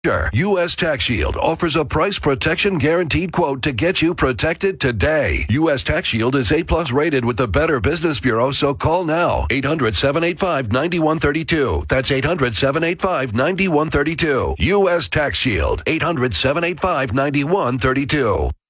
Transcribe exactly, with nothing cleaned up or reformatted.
U S Tax Shield offers a price protection guaranteed quote to get you protected today. U S Tax Shield is A plus rated with the Better Business Bureau, so call now. eight hundred, seven eight five, nine one three two. That's eight hundred, seven eight five, nine one three two. U S Tax Shield. eight hundred, seven eight five, nine one three two.